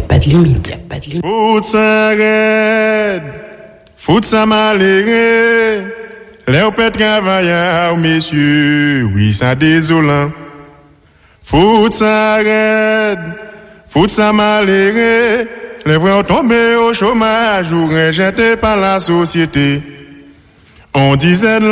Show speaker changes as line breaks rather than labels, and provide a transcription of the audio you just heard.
pas de limite.
Fout ça raide, fout ça maléré. Les pètes travailleurs, messieurs, oui, ça désolant. Fout ça raide, fout ça maléré. Les vrais tombés au chômage ou rejetés par la société. On disait